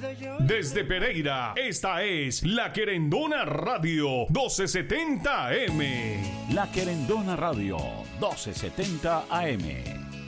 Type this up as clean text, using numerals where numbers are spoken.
Desde Pereira, esta es La Querendona Radio 1270 AM. La Querendona Radio 1270 AM.